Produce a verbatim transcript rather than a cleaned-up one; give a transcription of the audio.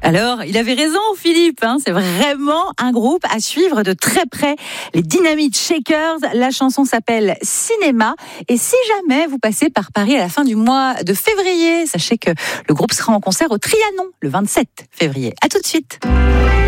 Alors, il avait raison, Philippe, hein, c'est vraiment un groupe à suivre de très près. Les Dynamite Shakers, la chanson s'appelle Cinéma. Et si jamais vous passez par Paris à la fin du mois de février, sachez que le groupe sera en concert au Trianon le vingt-sept février. À tout de suite.